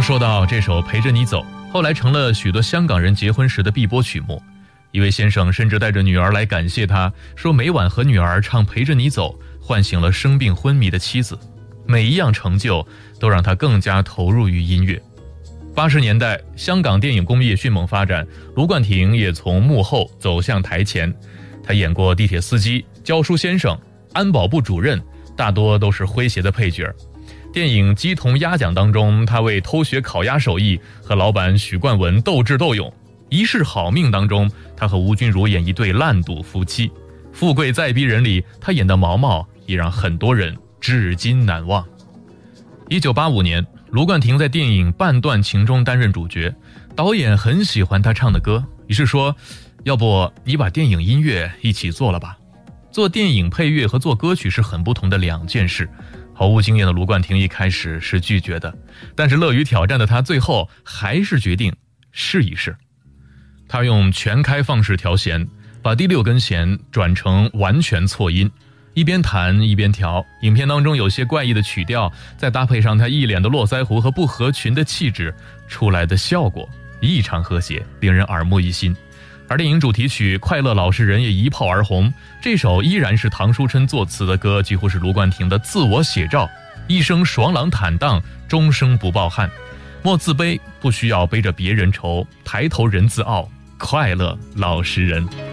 说到这首《陪着你走》，后来成了许多香港人结婚时的必播曲目。一位先生甚至带着女儿来感谢他，说每晚和女儿唱《陪着你走》，唤醒了生病昏迷的妻子。每一样成就都让他更加投入于音乐。80年代，香港电影工业迅猛发展，卢冠廷也从幕后走向台前。他演过地铁司机、教书先生、安保部主任，大多都是诙谐的配角。电影《鸡同鸭讲》当中，他为偷学烤鸭手艺和老板许冠文斗智斗勇。一世好命当中，他和吴君如演一对烂赌夫妻。富贵再逼人里，他演的毛毛也让很多人至今难忘。1985年，卢冠廷在电影《半段情》中担任主角，导演很喜欢他唱的歌，于是说，要不你把电影音乐一起做了吧。做电影配乐和做歌曲是很不同的两件事。毫无经验的卢冠廷一开始是拒绝的，但是乐于挑战的他最后还是决定试一试。他用全开放式调弦，把第6根弦转成完全错音，一边弹一边调。影片当中有些怪异的曲调，再搭配上他一脸的络腮胡和不合群的气质，出来的效果异常和谐，令人耳目一新。而电影主题曲《快乐老实人》也一炮而红，这首依然是唐书琛作词的歌，几乎是卢冠廷的自我写照。一生爽朗坦荡，终生不抱憾。莫自卑，不需要背着别人愁，抬头人自傲，快乐老实人。